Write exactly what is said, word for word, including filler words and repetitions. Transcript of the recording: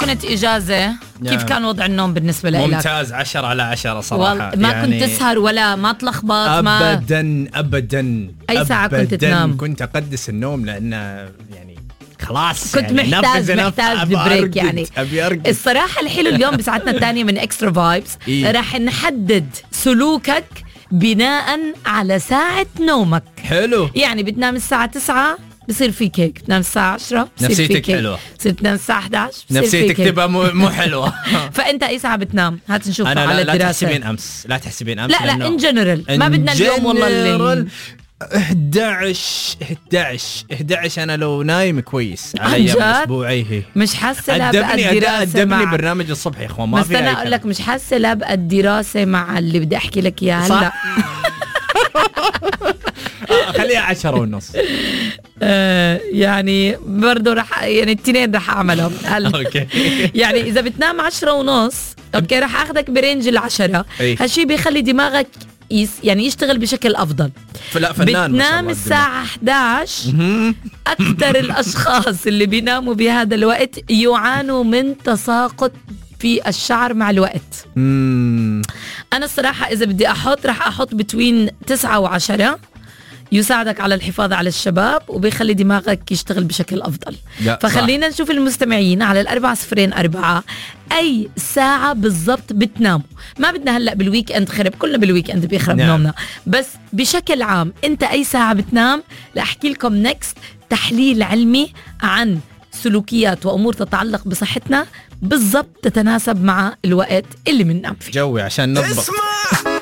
كنت إجازة كيف كان وضع النوم بالنسبة لك؟ ممتاز، عشرة على عشرة صراحة. ما يعني كنت تسهر ولا ما تلخبط؟ أبدا ما أبدا. أي ساعة أبداً كنت تنام؟ كنت أقدس النوم لأنه يعني خلاص كنت يعني محتاج محتاج بريك يعني. الصراحة الحلو اليوم بساعتنا الثانية من إكسترا فايبس إيه؟ راح نحدد سلوكك بناء على ساعة نومك. حلو. يعني بتنام الساعة تسعة بصير فيك هيك، بتنام الساعة عشرة نفسيتك حلوة، بصير تنام الساعة إحدى عشر نفسيتك تبقى مو, مو حلوة. فأنت أي ساعة بتنام؟ هات نشوف على لا الدراسة. لا تحسبين أمس، لا تحسبين أمس. لا لا إن جنرال ما بدنا اليوم والله اللي إحدى عشر إحدى عشر إحدى عشر. أنا لو نايم كويس على أيام أسبوعي مش حاسة لا بقى الدراسة. أدبني مع... برنامج الصبح يا إخوان، ما في. بس أنا أقول لك مش حاسة لا بقى الدراسة مع اللي بدي أحكي لك إياه هلا. خليها عشرة ونص. آه يعني برضو رح يعني التنين رح أعملهم هلا. يعني إذا بتنام عشرة ونص أوكي رح أخذك برينج العشرة. هالشي بيخلي دماغك يس يعني يشتغل بشكل أفضل. فلا فنان. بتنام الساعة إحدى عشر. أكثر الأشخاص اللي بيناموا بهذا الوقت يعانوا من تساقط في الشعر مع الوقت. مم. أنا الصراحة إذا بدي أحط رح أحط بتوين تسعة وعشرة. يساعدك على الحفاظ على الشباب وبيخلي دماغك يشتغل بشكل أفضل. فخلينا نشوف المستمعين على الأربعة صفرين أربعة أي ساعة بالضبط بتناموا. ما بدنا هلأ بالويك أند خرب، كلنا بالويك أند بيخرب نعم. نومنا، بس بشكل عام أنت أي ساعة بتنام؟ لأحكي لكم نكست تحليل علمي عن سلوكيات وأمور تتعلق بصحتنا بالضبط تتناسب مع الوقت اللي بننام فيه. جوي عشان نضبط.